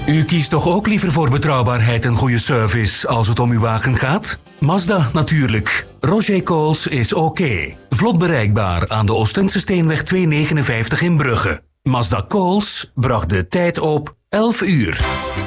U kiest toch ook liever voor betrouwbaarheid en goede service als het om uw wagen gaat? Mazda natuurlijk. Roger Coles is oké. Vlot bereikbaar aan de Oostense Steenweg 259 in Brugge. Mazda Coles bracht de tijd op 11 uur.